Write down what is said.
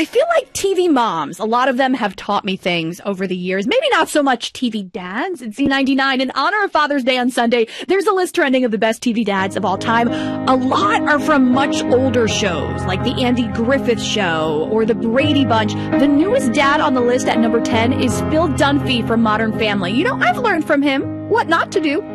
I feel like TV moms, a lot of them have taught me things over the years. Maybe not so much TV dads. It's Z99. In honor of Father's Day on Sunday, there's a list trending of the best TV dads of all time. A lot are from much older shows, like The Andy Griffith Show or The Brady Bunch. The newest dad on the list at number 10 is Phil Dunphy from Modern Family. You know, I've learned from him what not to do.